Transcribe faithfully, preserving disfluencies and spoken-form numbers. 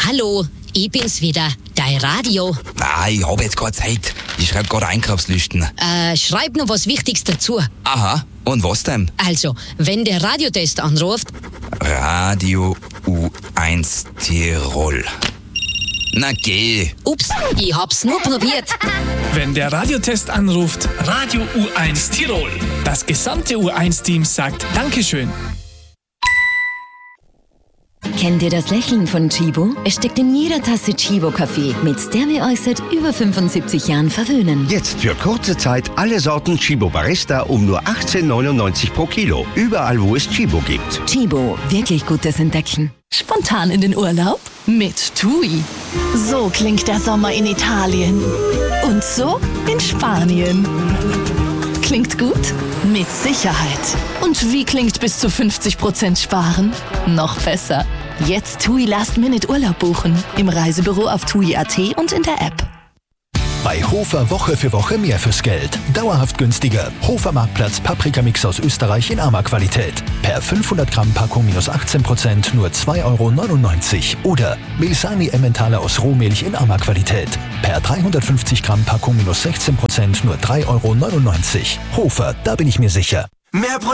Hallo, ich bin's wieder, dein Radio. Ah, ich hab jetzt keine Zeit. Ich schreib gerade Einkaufslisten. Äh, schreib noch was Wichtiges dazu. Aha, und was denn? Also, wenn der Radiotest anruft... Radio U eins Tirol. Na geh. Ups, ich hab's nur probiert. Wenn der Radiotest anruft, Radio U eins Tirol. Das gesamte U eins Team sagt Dankeschön. Kennt ihr das Lächeln von Chibo? Es steckt in jeder Tasse Chibo-Kaffee, mit der wir euch seit über fünfundsiebzig Jahren verwöhnen. Jetzt für kurze Zeit alle Sorten Chibo Barista um nur achtzehn neunundneunzig pro Kilo. Überall, wo es Chibo gibt. Chibo, wirklich gutes Entdecken. Spontan in den Urlaub? Mit TUI. So klingt der Sommer in Italien. Und so in Spanien. Klingt gut? Mit Sicherheit. Und wie klingt bis zu fünfzig Prozent sparen? Noch besser. Jetzt TUI Last Minute Urlaub buchen. Im Reisebüro auf tui punkt at und in der App. Bei Hofer Woche für Woche mehr fürs Geld. Dauerhaft günstiger. Hofer Marktplatz Paprikamix aus Österreich in Arma-Qualität. Per fünfhundert Gramm Packung minus achtzehn Prozent nur zwei Euro neunundneunzig. Oder Milsani Emmentaler aus Rohmilch in Arma-Qualität. Per dreihundertfünfzig Gramm Packung minus sechzehn Prozent nur drei Euro neunundneunzig. Hofer, da bin ich mir sicher. Mehr